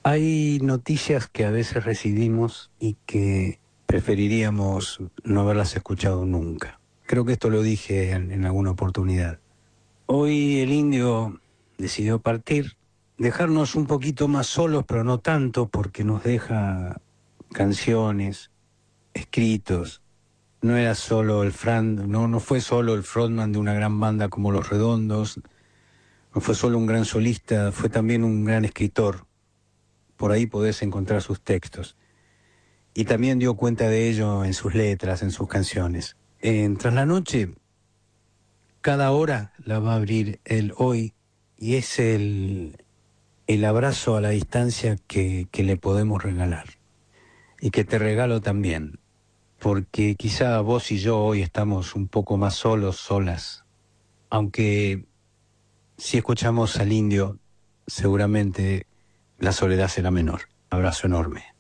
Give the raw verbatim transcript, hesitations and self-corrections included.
Hay noticias que a veces recibimos y que preferiríamos no haberlas escuchado nunca. Creo que esto lo dije en, en alguna oportunidad. Hoy el indio decidió partir, dejarnos un poquito más solos, pero no tanto, porque nos deja canciones, escritos. No era solo el Fran, no, no fue solo el frontman de una gran banda como Los Redondos, no fue solo un gran solista, fue también un gran escritor. Por ahí podés encontrar sus textos. Y también dio cuenta de ello en sus letras, en sus canciones. En Tras la Noche, cada hora la va a abrir el hoy, y es el, el abrazo a la distancia que, que le podemos regalar. Y que te regalo también, porque quizá vos y yo hoy estamos un poco más solos, solas, aunque si escuchamos al indio, seguramente la soledad será menor. Abrazo enorme.